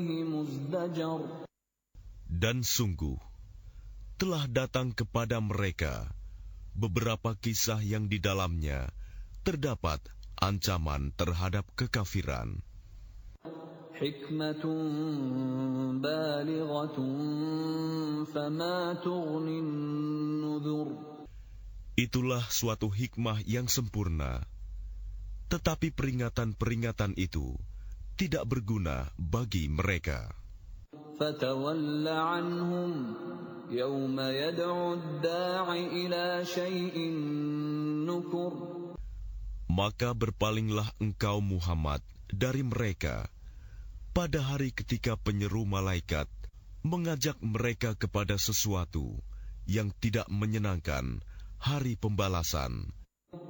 مزدجر Dan sungguh, telah datang kepada mereka beberapa kisah yang di dalamnya terdapat ancaman terhadap kekafiran. حكمة بالغة فما تغني النذر Itulah suatu hikmah yang sempurna, tetapi peringatan-peringatan itu tidak berguna bagi mereka. فتول عنهم يوم يدعو الداع إلى شيء نكر Maka berpalinglah engkau Muhammad dari mereka pada hari ketika penyeru malaikat mengajak mereka kepada sesuatu yang tidak menyenangkan hari pembalasan.